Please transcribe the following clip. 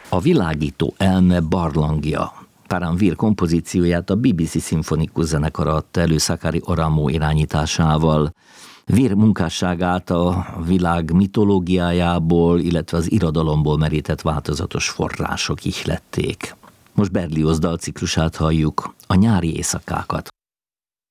A világító elme barlangja. Taran Vir kompozícióját a BBC szimfonikus zenekara adta elő Sakari Oramo irányításával. Vir munkásságát a világ mitológiájából, illetve az irodalomból merített változatos források ihlették. Most Berlioz dalciklusát halljuk, a nyári éjszakákat.